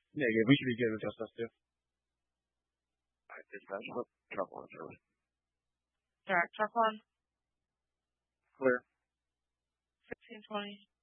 Negative. We should be good with just us two. Alright, dispatch, what truck one through? Direct truck one, Clear. 1620.